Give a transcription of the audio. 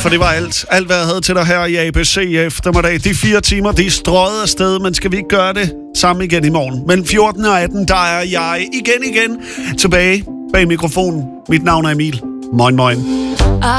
for det var alt. Alt, hvad jeg havde til dig her i ABC eftermiddag. De 4 timer, de er strøget afsted, men skal vi ikke gøre det sammen igen i morgen? Mellem 14 og 18, der er jeg igen tilbage bag mikrofonen. Mit navn er Emil. Moin, moin.